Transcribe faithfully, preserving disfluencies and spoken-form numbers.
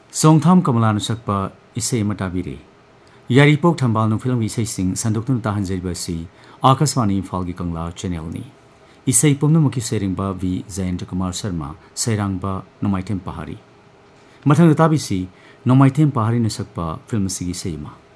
Songtham Kamalana Sakpa Isai Matabire Yaripok Tambal no film Isai Sing Sandokun Tahanjai Basi Akaswani Falgi Kangla Channel ni Isai Pumnamuki Seringba V Jayant Kumar Sharma Sairangba Nomaitem Pahari Mathang Tabisi Nomaitem Pahari Nasakpa film Sigi Seima